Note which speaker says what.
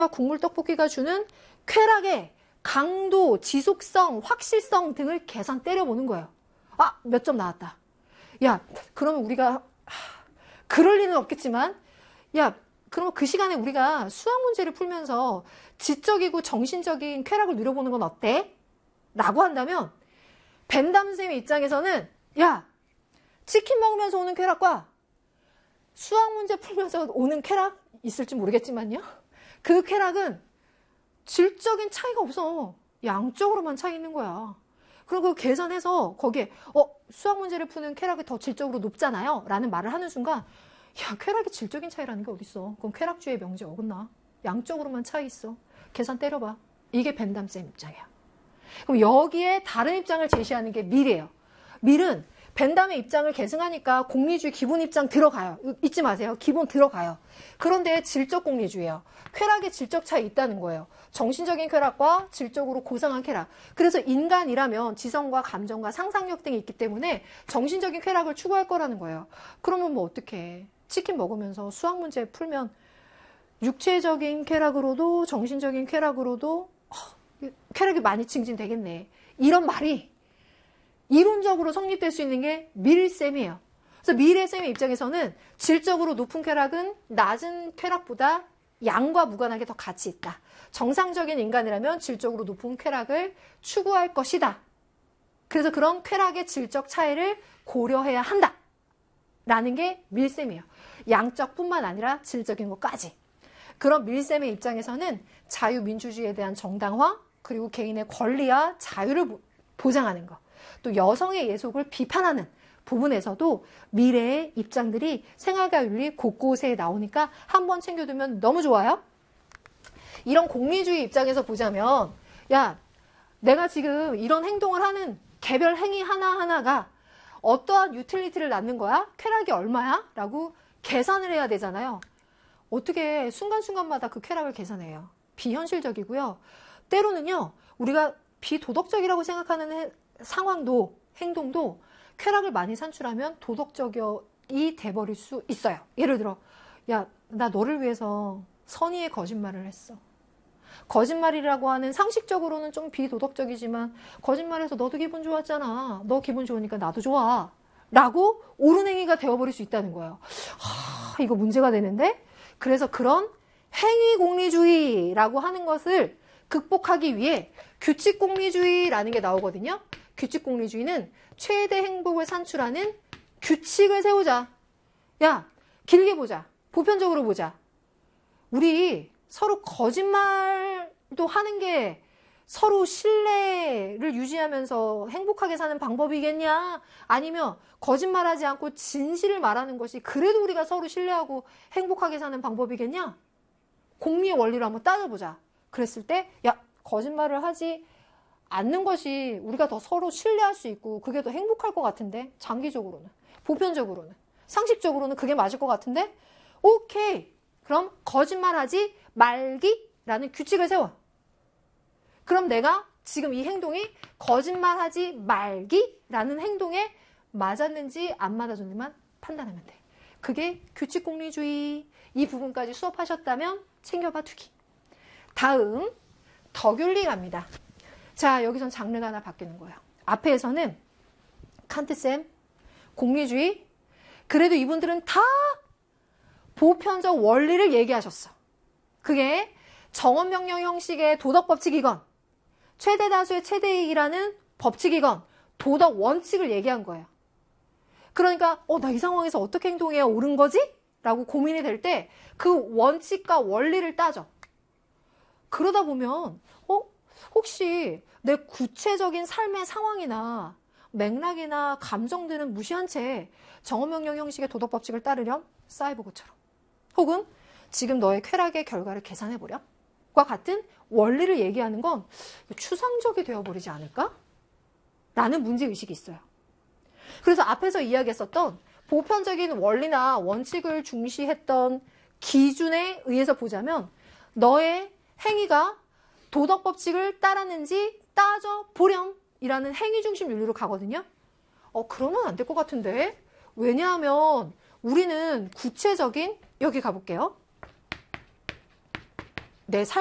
Speaker 1: 국물 떡볶이가 주는 쾌락의 강도, 지속성, 확실성 등을 계산 때려보는 거예요. 아, 몇 점 나왔다. 야, 그러면 우리가 그럴 리는 없겠지만, 야, 그러면 그 시간에 우리가 수학 문제를 풀면서 지적이고 정신적인 쾌락을 누려보는 건 어때? 라고 한다면 벤담 선생님 입장에서는 야, 치킨 먹으면서 오는 쾌락과 수학 문제 풀면서 오는 쾌락 있을지 모르겠지만요. 그 쾌락은 질적인 차이가 없어. 양쪽으로만 차이 있는 거야. 그럼 그거 계산해서 거기에 수학 문제를 푸는 쾌락이 더 질적으로 높잖아요. 라는 말을 하는 순간 야, 쾌락이 질적인 차이라는 게 어딨어. 그럼 쾌락주의 명제 어긋나. 양쪽으로만 차이 있어. 계산 때려봐. 이게 벤담쌤 입장이야. 그럼 여기에 다른 입장을 제시하는 게 밀이에요. 밀은 벤담의 입장을 계승하니까 공리주의 기본 입장 들어가요. 잊지 마세요. 기본 들어가요. 그런데 질적 공리주의예요. 쾌락의 질적 차이 있다는 거예요. 정신적인 쾌락과 질적으로 고상한 쾌락. 그래서 인간이라면 지성과 감정과 상상력 등이 있기 때문에 정신적인 쾌락을 추구할 거라는 거예요. 그러면 뭐 어떡해. 치킨 먹으면서 수학 문제 풀면 육체적인 쾌락으로도 정신적인 쾌락으로도 쾌락이 많이 증진되겠네. 이런 말이 이론적으로 성립될 수 있는 게 밀쌤이에요. 그래서 밀쌤의 입장에서는 질적으로 높은 쾌락은 낮은 쾌락보다 양과 무관하게 더 가치 있다. 정상적인 인간이라면 질적으로 높은 쾌락을 추구할 것이다. 그래서 그런 쾌락의 질적 차이를 고려해야 한다. 라는 게 밀쌤이에요. 양적뿐만 아니라 질적인 것까지. 그런 밀쌤의 입장에서는 자유민주주의에 대한 정당화, 그리고 개인의 권리와 자유를 보장하는 것, 또 여성의 예속을 비판하는 부분에서도 미래의 입장들이 생활과 윤리 곳곳에 나오니까 한번 챙겨두면 너무 좋아요. 이런 공리주의 입장에서 보자면 야, 내가 지금 이런 행동을 하는 개별 행위 하나하나가 어떠한 유틸리티를 낳는 거야? 쾌락이 얼마야? 라고 계산을 해야 되잖아요. 어떻게 순간순간마다 그 쾌락을 계산해요? 비현실적이고요. 때로는요, 우리가 비도덕적이라고 생각하는 상황도, 행동도 쾌락을 많이 산출하면 도덕적이 돼버릴 수 있어요. 예를 들어, 야, 나 너를 위해서 선의의 거짓말을 했어. 거짓말이라고 하는 상식적으로는 좀 비도덕적이지만 거짓말해서 너도 기분 좋았잖아. 너 기분 좋으니까 나도 좋아. 라고 옳은 행위가 되어버릴 수 있다는 거예요. 이거 문제가 되는데? 그래서 그런 행위공리주의라고 하는 것을 극복하기 위해 규칙공리주의라는 게 나오거든요. 규칙공리주의는 최대 행복을 산출하는 규칙을 세우자. 야, 길게 보자. 보편적으로 보자. 우리 서로 거짓말도 하는 게 서로 신뢰를 유지하면서 행복하게 사는 방법이겠냐? 아니면 거짓말하지 않고 진실을 말하는 것이 그래도 우리가 서로 신뢰하고 행복하게 사는 방법이겠냐? 공리의 원리로 한번 따져보자. 그랬을 때, 야, 거짓말을 하지 않는 것이 우리가 더 서로 신뢰할 수 있고 그게 더 행복할 것 같은데, 장기적으로는, 보편적으로는, 상식적으로는 그게 맞을 것 같은데, 오케이. 그럼 거짓말하지 말기라는 규칙을 세워. 그럼 내가 지금 이 행동이 거짓말하지 말기라는 행동에 맞았는지 안 맞았는지만 판단하면 돼. 그게 규칙공리주의. 이 부분까지 수업하셨다면 챙겨봐 두기. 다음 덕윤리 갑니다. 자, 여기선 장르가 하나 바뀌는 거예요. 앞에서는 칸트쌤, 공리주의. 그래도 이분들은 다 보편적 원리를 얘기하셨어. 그게 정언명령 형식의 도덕법칙이건 최대 다수의 최대이익이라는 법칙이건 도덕 원칙을 얘기한 거예요. 그러니까 나 이 상황에서 어떻게 행동해야 옳은 거지? 라고 고민이 될 때 그 원칙과 원리를 따져. 그러다 보면 혹시 내 구체적인 삶의 상황이나 맥락이나 감정들은 무시한 채 정언명령 형식의 도덕법칙을 따르렴? 사이보그처럼. 혹은 지금 너의 쾌락의 결과를 계산해보렴? 과 같은 원리를 얘기하는 건 추상적이 되어버리지 않을까? 라는 문제의식이 있어요. 그래서 앞에서 이야기했었던 보편적인 원리나 원칙을 중시했던 기준에 의해서 보자면 너의 행위가 도덕법칙을 따랐는지 따져보렴 이라는 행위중심 윤리로 가거든요. 그러면 안 될 것 같은데. 왜냐하면 우리는 구체적인, 여기 가볼게요. 내